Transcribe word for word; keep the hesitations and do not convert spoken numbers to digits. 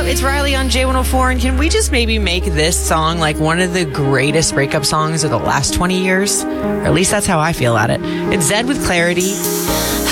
up? It's Riley on J one oh four, and can we just maybe make this song like one of the greatest breakup songs of the last twenty years? Or at least that's how I feel at it. It's Zedd with Clarity.